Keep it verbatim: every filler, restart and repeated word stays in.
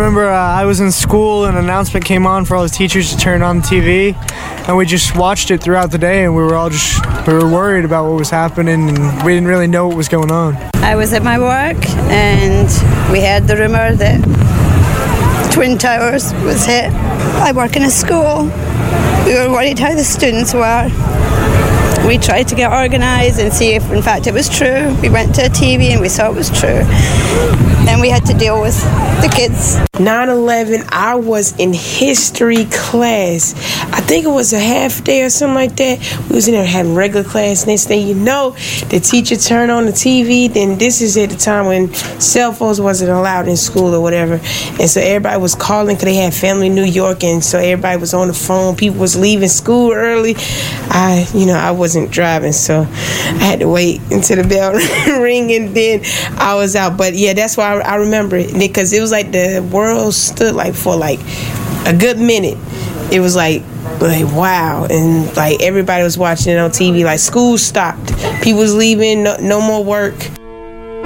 remember uh, I was in school and an announcement came on for all the teachers to turn on the T V, and we just watched it throughout the day, and we were all just, we were worried about what was happening, and we didn't really know what was going on. I was at my work, and we had the rumor that Twin Towers was hit. I work in a school. We were worried how the students were. We tried to get organised and see if in fact it was true. We went to a T V and we saw it was true. Then we had to deal with the kids. nine eleven, I was in history class. I think it was a half day or something like that. We was in there having regular class. Next thing you know, the teacher turned on the T V. Then this is at the time when cell phones wasn't allowed in school or whatever. And so everybody was calling because they had family in New York. And so everybody was on the phone. People was leaving school early. I, you know, I wasn't driving, so I had to wait until the bell ring, and then I was out. But yeah, that's why I, I remember it, because it was like the world stood like for like a good minute. It was like like wow, and like everybody was watching it on T V. Like school stopped, people was leaving, no, no more work.